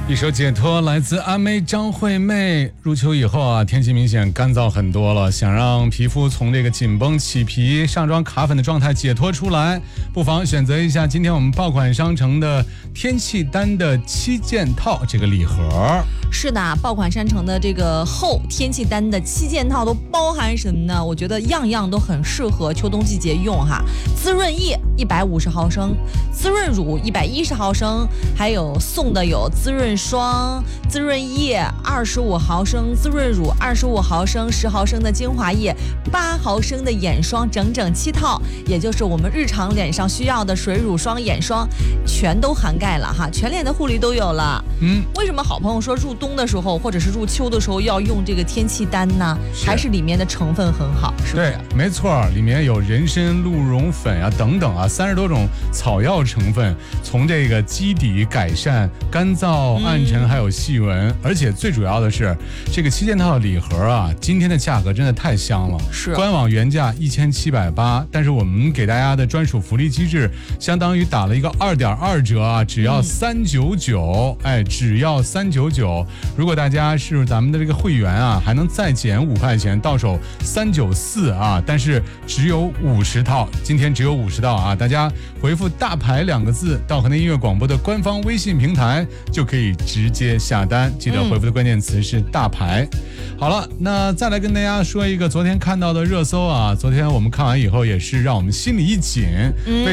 一首解脱来自阿妹张惠妹。入秋以后啊，天气明显干燥很多了，想让皮肤从这个紧绷起皮上妆卡粉的状态解脱出来，不妨选择一下今天我们爆款商城的天气丹的7件套这个礼盒。 是的，爆款商城的这个厚天气丹的7件套都包含什么呢？我觉得样样都很适合秋冬季节用哈。滋润液150毫升，滋润乳110毫升，还有送的有滋润霜、滋润液25毫升、滋润乳25毫升、10毫升的精华液、8毫升的眼霜，整整7套，也就是我们日常脸上需要的水乳霜、眼霜，全都涵盖了哈，全脸的护理都有了。为什么好朋友说入冬的时候或者是入秋的时候要用这个天气丹呢？还是里面的成分很好，是不是？ 对，没错，里面有人参、鹿茸粉啊等等啊30多种草药成分，从这个基底改善干燥、暗沉还有细纹，而且最主要的是这个7件套的礼盒啊，今天的价格真的太香了， 是官网原价1780，但是我们给大家的专属福利机制，相当于打了一个2.2折啊，只要399，只要399。如果大家是咱们的这个会员啊，还能再减5块钱，到手394啊，但是只有50套，今天只有50套啊！大家回复大牌2个字到河南音乐广播的官方微信平台，就可以直接下单，记得回复的关键词是大牌。好了，那再来跟大家说一个昨天看到的热搜啊，昨天我们看完以后也是让我们心里一紧。